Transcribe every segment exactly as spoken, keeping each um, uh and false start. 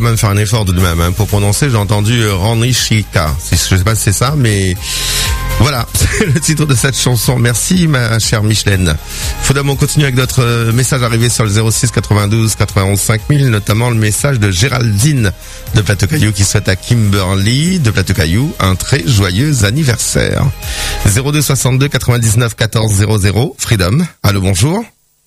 même faire un effort tout de même hein, pour prononcer. J'ai entendu euh, Ranishika. Je sais pas si c'est ça, mais voilà, c'est le titre de cette chanson. Merci ma chère Michelène. Faudam, on continue avec d'autres euh, messages arrivés sur le zéro six quatre-vingt-douze quatre-vingt-onze cinq mille, notamment le message de Géraldine de Plateau-Caillou qui souhaite à Kimberly de Plateau-Caillou un très joyeux anniversaire. zéro deux soixante-deux quatre-vingt-dix-neuf quatorze zéro zéro. Freedom. Allô, bonjour.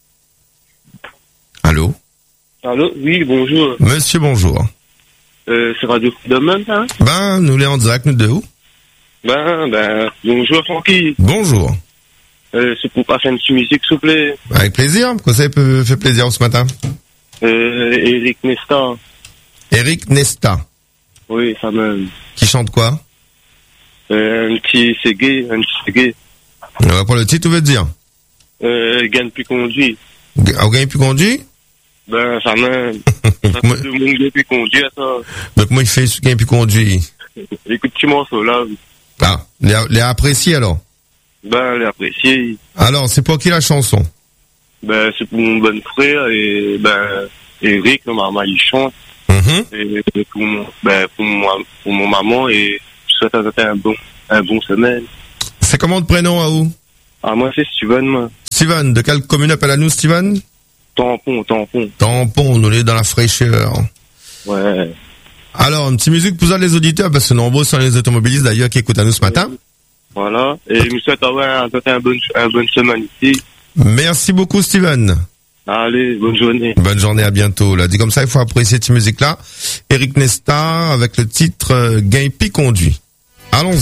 Allô. Allô, oui, bonjour. Monsieur, bonjour. Euh, c'est Radio Freedom, hein? Ben, nous les en direct, nous de où? Ben, ben, bonjour, Francky. Bonjour. Euh, c'est pour passer une petite musique, s'il vous plaît. Avec plaisir. Quoi ça peut faire plaisir ce matin? Euh, Eric Nesta. Eric Nesta. Oui, ça même. Qui chante quoi? Euh, un petit, c'est gay, un petit c'est gay. On va prendre le titre, tu veux dire? Euh, gagne plus conduit. On gagne plus conduit? Ben, ça même. Ça fait le monde gagne plus conduit, ça. Donc, moi, il fait ce gagne plus conduit. Écoute, petit morceau, là. Ah, les, les apprécier, alors? Ben, les apprécier. Alors, c'est pour qui la chanson? Ben, c'est pour mon bon frère, et, ben, Eric, le maman, il chante. Mm-hmm. Et pour mon, ben, pour moi, pour mon maman, et je souhaite à un bon, un bon semaine. C'est comment votre prénom à où? Ah, moi, c'est Steven, moi. Steven, de quelle commune appelle à nous, Steven? Tampon, tampon. Tampon, nous les dans la fraîcheur. Ouais. Alors, une petite musique pour les auditeurs, parce que nombreux sont les automobilistes d'ailleurs qui écoutent à nous ce matin. Voilà. Et je me souhaite avoir un, un bon, un bonne semaine ici. Merci beaucoup, Steven. Allez, bonne journée. Bonne journée, à bientôt. Là, dit comme ça, il faut apprécier cette musique-là. Eric Nesta avec le titre euh, Gain Pi conduit. Allons-y.